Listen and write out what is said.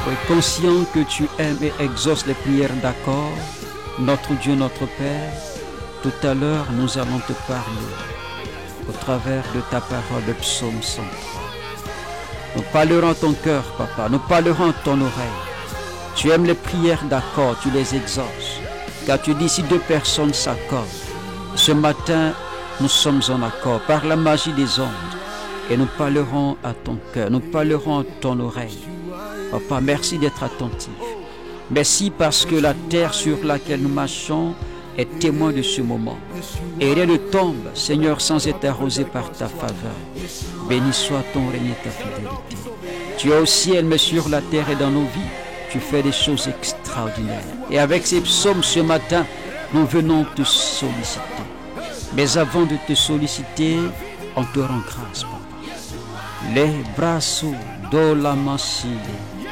Oui, conscient que tu aimes et exauces les prières d'accord, notre Dieu, notre Père, tout à l'heure nous allons te parler au travers de ta parole, le psaume 103. Nous parlerons à ton cœur, papa, nous parlerons à ton oreille. Tu aimes les prières d'accord, tu les exauces, car tu dis si deux personnes s'accordent. Ce matin, nous sommes en accord par la magie des ondes et nous parlerons à ton cœur, nous parlerons à ton oreille. Papa, merci d'être attentif. Merci parce que la terre sur laquelle nous marchons est témoin de ce moment. Et rien ne tombe, Seigneur, sans être arrosé par ta faveur. Béni soit ton règne et ta fidélité. Tu es au ciel, mais sur la terre et dans nos vies, tu fais des choses extraordinaires. Et avec ces psaumes ce matin, nous venons te solliciter. Mais avant de te solliciter, on te rend grâce, papa. Les bras do la massile.